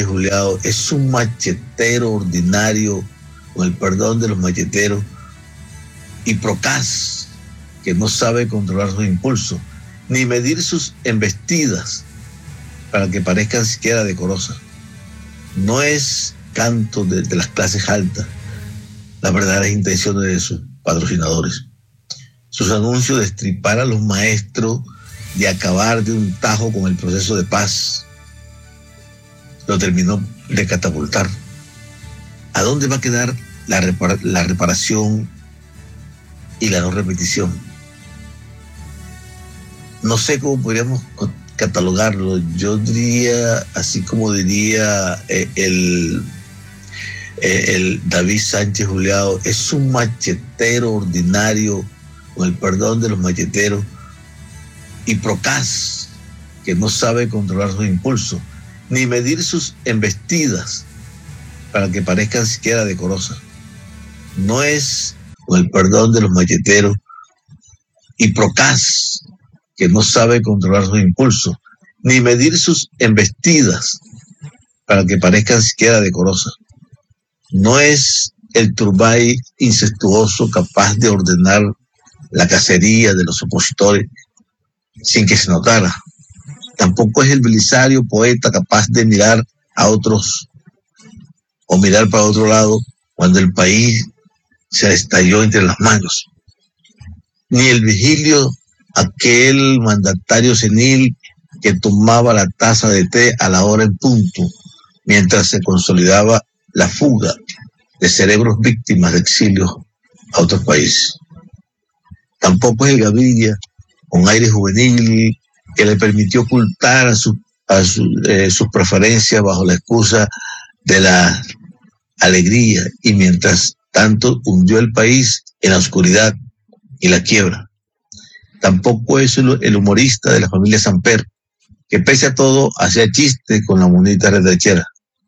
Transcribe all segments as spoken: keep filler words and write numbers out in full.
Sánchez Juliado es un machetero ordinario, con el perdón de los macheteros, y procaz, que no sabe controlar sus impulsos, ni medir sus embestidas para que parezcan siquiera decorosas. No es canto de, de las clases altas las verdaderas intenciones de sus patrocinadores. Sus anuncios de estripar a los maestros, de acabar de un tajo con el proceso de paz, lo terminó de catapultar. ¿A dónde va a quedar la, repara- la reparación y la no repetición? No sé cómo podríamos catalogarlo. Yo diría, así como diría eh, el, eh, el David Sánchez Juliado, es un machetero ordinario, con el perdón de los macheteros, y procaz, que no sabe controlar sus impulsos, ni medir sus embestidas para que parezcan siquiera decorosas. No es, con el perdón de los macheteros, y procaz, que no sabe controlar sus impulsos, ni medir sus embestidas para que parezcan siquiera decorosas. No es el turbay incestuoso capaz de ordenar la cacería de los opositores sin que se notara. Tampoco es el belisario poeta capaz de mirar a otros o mirar para otro lado cuando el país se estalló entre las manos. Ni el Vigilio, aquel mandatario senil que tomaba la taza de té a la hora en punto, mientras se consolidaba la fuga de cerebros víctimas de exilio a otros países. Tampoco es el Gaviria, con aire juvenil, que le permitió ocultar a, su, a su, eh, sus preferencias bajo la excusa de la alegría, y mientras tanto hundió el país en la oscuridad y la quiebra. Tampoco es el humorista de la familia Samper, que pese a todo hacía chiste con la monita retrechera.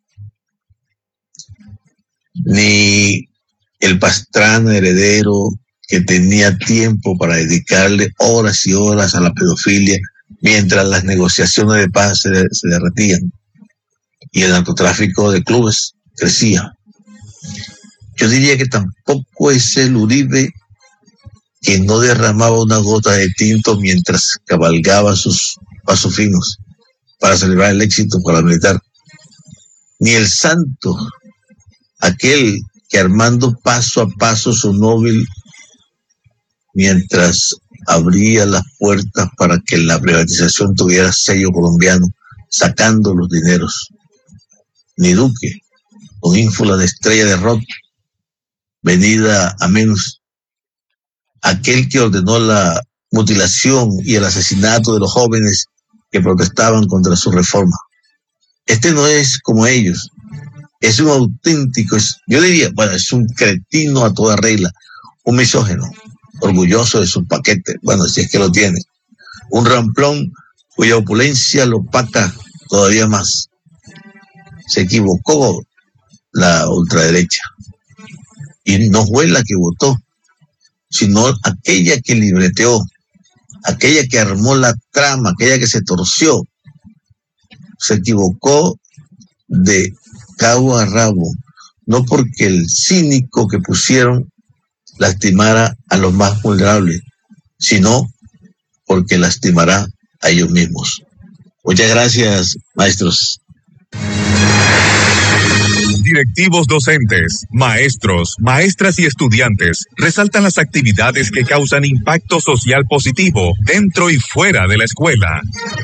Ni el Pastrana heredero, que tenía tiempo para dedicarle horas y horas a la pedofilia mientras las negociaciones de paz se, se derretían y el narcotráfico de clubes crecía. Yo diría que tampoco es el Uribe, que no derramaba una gota de tinto mientras cabalgaba sus pasos finos para celebrar el éxito paramilitar. Ni el Santo, aquel que armando paso a paso su móvil mientras abría las puertas para que la privatización tuviera sello colombiano, sacando los dineros. Ni Duque, con ínfula de estrella de rock, venida a menos, aquel que ordenó la mutilación y el asesinato de los jóvenes que protestaban contra su reforma. Este no es como ellos, es un auténtico, es, yo diría, bueno, es un cretino a toda regla, un misógino, orgulloso de su paquete, bueno, si es que lo tiene, un ramplón cuya opulencia lo opaca todavía más. Se equivocó la ultraderecha, y no fue la que votó, sino aquella que libreteó, aquella que armó la trama, aquella que se torció. Se equivocó de cabo a rabo, no porque el cínico que pusieron lastimara a los más vulnerables, sino porque lastimará a ellos mismos. Muchas gracias, maestros. Directivos docentes, maestros, maestras y estudiantes resaltan las actividades que causan impacto social positivo dentro y fuera de la escuela.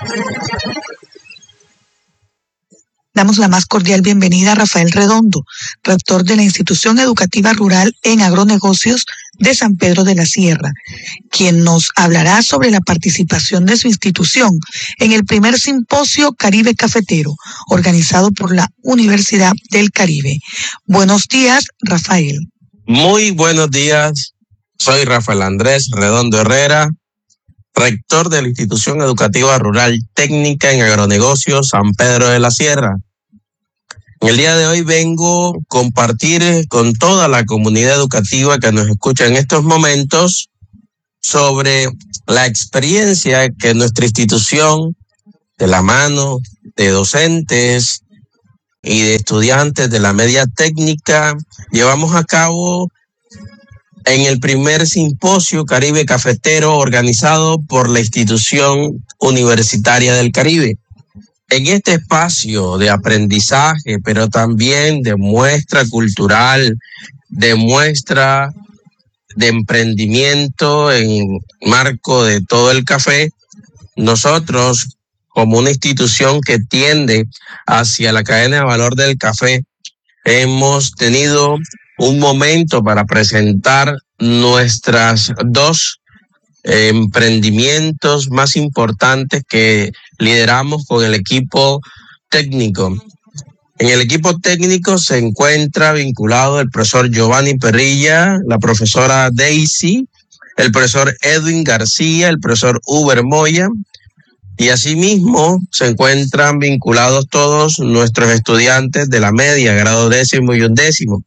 Damos la más cordial bienvenida a Rafael Redondo, rector de la Institución Educativa Rural en Agronegocios de San Pedro de la Sierra, quien nos hablará sobre la participación de su institución en el primer simposio Caribe Cafetero, organizado por la Universidad del Caribe. Buenos días, Rafael. Muy buenos días. Soy Rafael Andrés Redondo Herrera, rector de la Institución Educativa Rural Técnica en Agronegocios San Pedro de la Sierra. En el día de hoy vengo a compartir con toda la comunidad educativa que nos escucha en estos momentos sobre la experiencia que nuestra institución, de la mano de docentes, y de estudiantes de la media técnica, llevamos a cabo en el primer simposio Caribe Cafetero organizado por la Institución Universitaria del Caribe. En este espacio de aprendizaje, pero también de muestra cultural, de muestra de emprendimiento en marco de todo el café, nosotros, como una institución que tiende hacia la cadena de valor del café, hemos tenido un momento para presentar nuestras dos eh, emprendimientos más importantes que lideramos con el equipo técnico. En el equipo técnico se encuentra vinculado el profesor Giovanni Perrilla, la profesora Daisy, el profesor Edwin García, el profesor Uber Moya, y asimismo se encuentran vinculados todos nuestros estudiantes de la media, grado décimo y undécimo.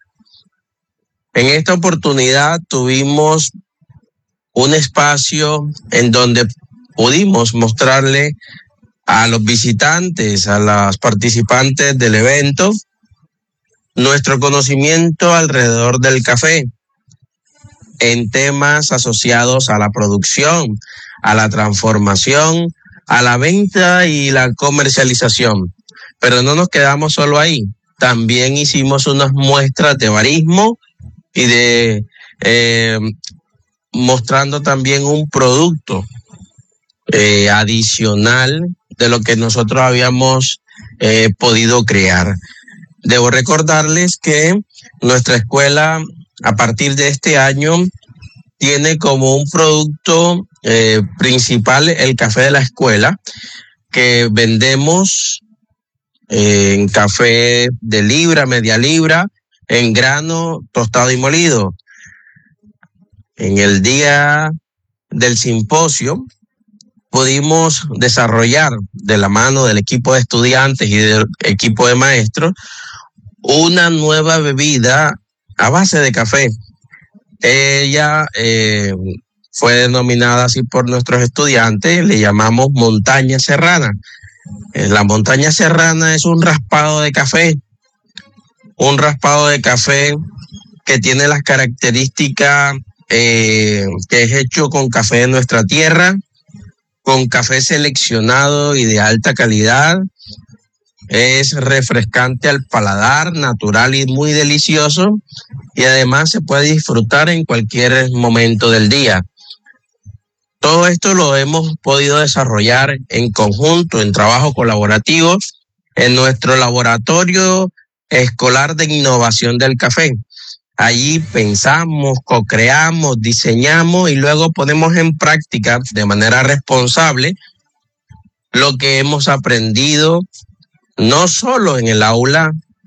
En esta oportunidad tuvimos un espacio en donde pudimos mostrarle a los visitantes, a los participantes del evento, nuestro conocimiento alrededor del café en temas asociados a la producción, a la transformación, a la venta y la comercialización. Pero no nos quedamos solo ahí. También hicimos unas muestras de barismo y de eh, mostrando también un producto eh, adicional de lo que nosotros habíamos eh, podido crear. Debo recordarles que nuestra escuela, a partir de este año, tiene como un producto eh, principal el café de la escuela, que vendemos eh, en café de libra, media libra, en grano, tostado y molido. En el día del simposio pudimos desarrollar de la mano del equipo de estudiantes y del equipo de maestros una nueva bebida a base de café. Ella eh, fue denominada así por nuestros estudiantes, le llamamos montaña serrana. La montaña serrana es un raspado de café, un raspado de café que tiene las características eh, que es hecho con café de nuestra tierra, con café seleccionado y de alta calidad. Es refrescante al paladar, natural y muy delicioso, y además se puede disfrutar en cualquier momento del día. Todo esto lo hemos podido desarrollar en conjunto, en trabajo colaborativo, en nuestro laboratorio escolar de innovación del café. Allí pensamos, co-creamos, diseñamos y luego ponemos en práctica de manera responsable lo que hemos aprendido, no solo en el aula,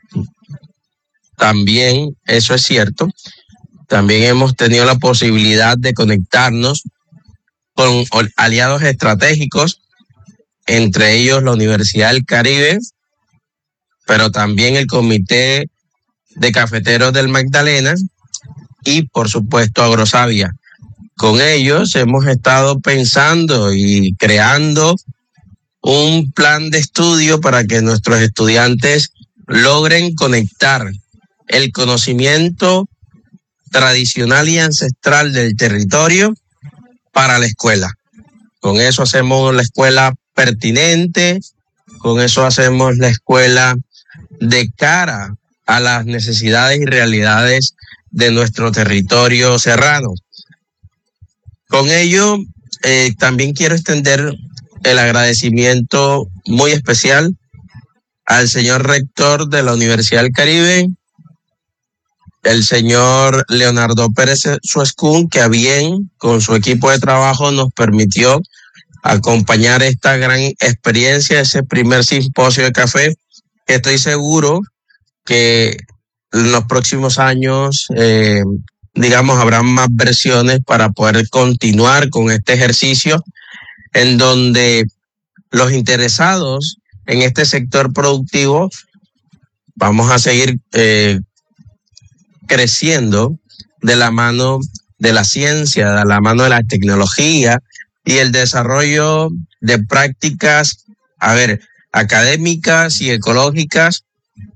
también, eso es cierto, también hemos tenido la posibilidad de conectarnos con aliados estratégicos, entre ellos la Universidad del Caribe, pero también el Comité de Cafeteros del Magdalena y, por supuesto, Agrosavia. Con ellos hemos estado pensando y creando un plan de estudio para que nuestros estudiantes logren conectar el conocimiento tradicional y ancestral del territorio para la escuela. Con eso hacemos la escuela pertinente, con eso hacemos la escuela de cara a las necesidades y realidades de nuestro territorio serrano. Con ello, eh, también quiero extender el agradecimiento muy especial al señor rector de la Universidad del Caribe, el señor Leonardo Pérez Suescún, que a bien con su equipo de trabajo nos permitió acompañar esta gran experiencia, ese primer simposio de café, que estoy seguro que en los próximos años, eh, digamos, habrá más versiones para poder continuar con este ejercicio en donde los interesados en este sector productivo vamos a seguir eh, creciendo de la mano de la ciencia, de la mano de la tecnología y el desarrollo de prácticas, a ver, académicas y ecológicas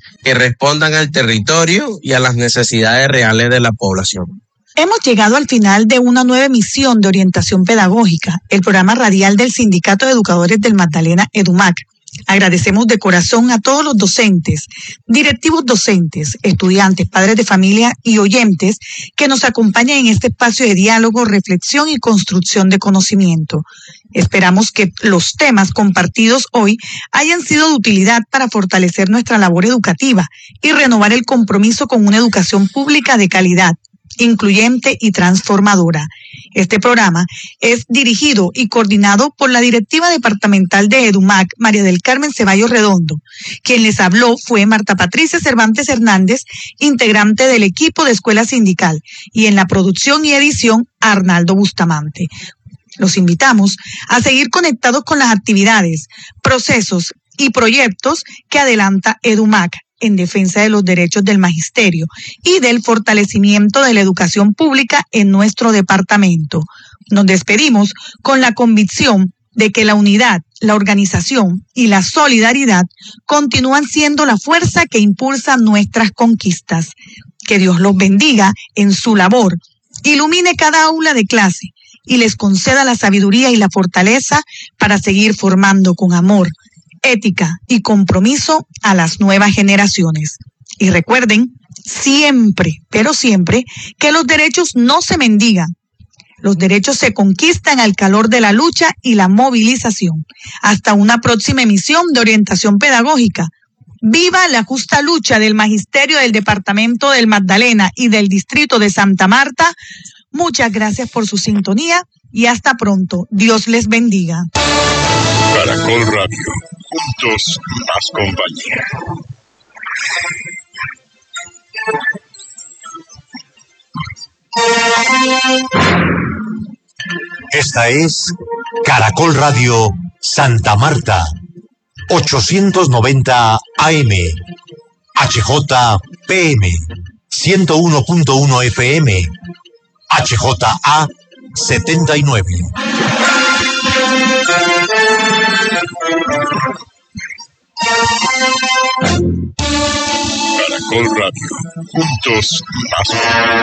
que respondan al territorio y a las necesidades reales de la población. Hemos llegado al final de una nueva emisión de Orientación Pedagógica, el programa radial del Sindicato de Educadores del Magdalena, EDUMAC. Agradecemos de corazón a todos los docentes, directivos docentes, estudiantes, padres de familia y oyentes que nos acompañan en este espacio de diálogo, reflexión y construcción de conocimiento. Esperamos que los temas compartidos hoy hayan sido de utilidad para fortalecer nuestra labor educativa y renovar el compromiso con una educación pública de calidad, incluyente y transformadora. Este programa es dirigido y coordinado por la directiva departamental de EDUMAC, María del Carmen Ceballos Redondo. Quien les habló fue Marta Patricia Cervantes Hernández, integrante del equipo de Escuela Sindical, y en la producción y edición, Arnaldo Bustamante. Los invitamos a seguir conectados con las actividades, procesos y proyectos que adelanta EDUMAC en defensa de los derechos del magisterio y del fortalecimiento de la educación pública en nuestro departamento. Nos despedimos con la convicción de que la unidad, la organización y la solidaridad continúan siendo la fuerza que impulsa nuestras conquistas. Que Dios los bendiga en su labor, ilumine cada aula de clase y les conceda la sabiduría y la fortaleza para seguir formando con amor, ética y compromiso a las nuevas generaciones. Y recuerden siempre, pero siempre, que los derechos no se mendigan. Los derechos se conquistan al calor de la lucha y la movilización. Hasta una próxima emisión de Orientación Pedagógica. Viva la justa lucha del magisterio del departamento del Magdalena y del distrito de Santa Marta. Muchas gracias por su sintonía y hasta pronto. Dios les bendiga. Caracol Radio. Juntos, más compañía. Esta es Caracol Radio Santa Marta, ochocientos noventa A M, H J P M, ciento uno punto uno F M, H J A setenta y nueve. Caracol Radio. Juntos, más.